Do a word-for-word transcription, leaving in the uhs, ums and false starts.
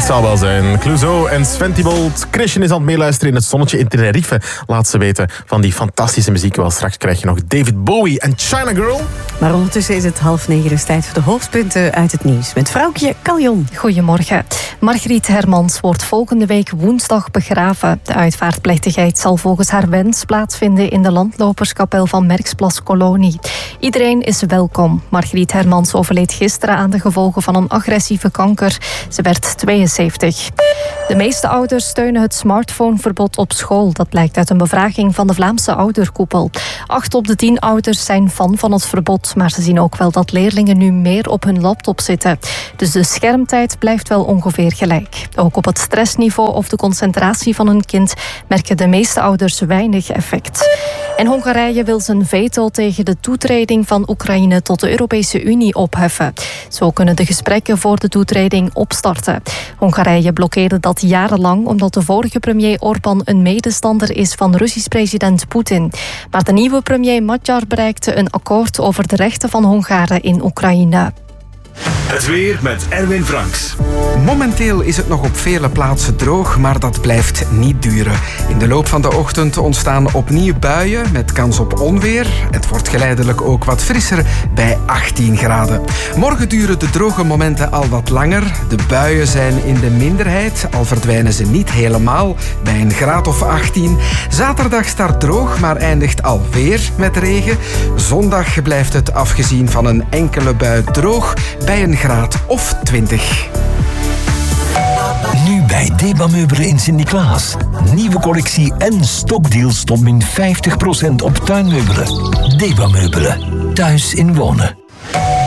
zal wel zijn. Clouseau en Sventibold. Christian is aan het meeluisteren in het zonnetje in Tenerife. Laat ze weten van die fantastische muziek. Wel, straks krijg je nog David Bowie en China Girl. Maar ondertussen is het half negen, dus tijd voor de hoofdpunten uit het nieuws. Met vrouwtje Kaljon. Goedemorgen. Margriet Hermans wordt volgende week woensdag begraven. De uitvaartplechtigheid zal volgens haar wens plaatsvinden in de landloperskapel van Merksplas Kolonie. Iedereen is welkom. Margriet Hermans overleed gisteren aan de gevolgen van een agressieve kanker. Ze werd tweeënzeventig. De meeste ouders steunen het smartphoneverbod op school. Dat blijkt uit een bevraging van de Vlaamse ouderkoepel. Acht op de tien ouders zijn fan van het verbod, maar ze zien ook wel dat leerlingen nu meer op hun laptop zitten. Dus de schermtijd blijft wel ongeveer gelijk. Ook op het stressniveau of de concentratie van een kind merken de meeste ouders weinig effect. En Hongarije wil zijn veto tegen de toetreding van Oekraïne tot de Europese Unie opheffen. Zo kunnen de gesprekken voor de toetreding opstarten. Hongarije blokkeerde dat jarenlang omdat de vorige premier Orbán een medestander is van Russisch president Poetin. Maar de nieuwe premier Magyar bereikte een akkoord over de rechten van Hongaren in Oekraïne. Het weer met Erwin Franks. Momenteel is het nog op vele plaatsen droog, maar dat blijft niet duren. In de loop van de ochtend ontstaan opnieuw buien met kans op onweer. Het wordt geleidelijk ook wat frisser bij achttien graden. Morgen duren de droge momenten al wat langer. De buien zijn in de minderheid, al verdwijnen ze niet helemaal bij een graad of achttien. Zaterdag start droog, maar eindigt alweer met regen. Zondag blijft het afgezien van een enkele bui droog bij een graad of twintig. Nu bij Deba Meubelen in Sint-Niklaas. Nieuwe collectie en stokdeals tot min vijftig procent op tuinmeubelen. Deba Meubelen. Thuis in wonen.